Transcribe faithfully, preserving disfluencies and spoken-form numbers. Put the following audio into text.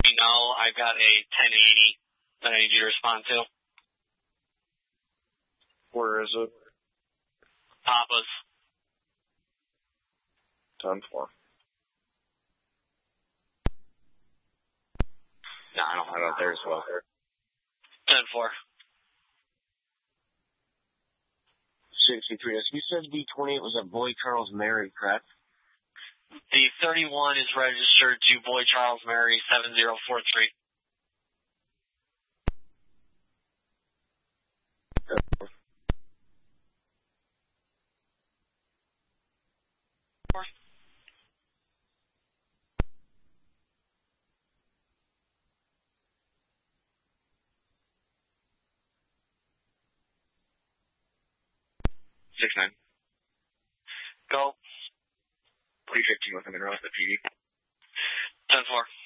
me know. I've got a ten eighty that I need you to respond to. Where is it? Papa's. ten four. No, I don't have it there as well. ten four. sixty-three. You said the twenty-eight was a Boy Charles Mary, correct? The thirty-one is registered to Boy Charles Mary seven zero four three. Six nine. Go. three fifteen with him in row at the P D. ten four.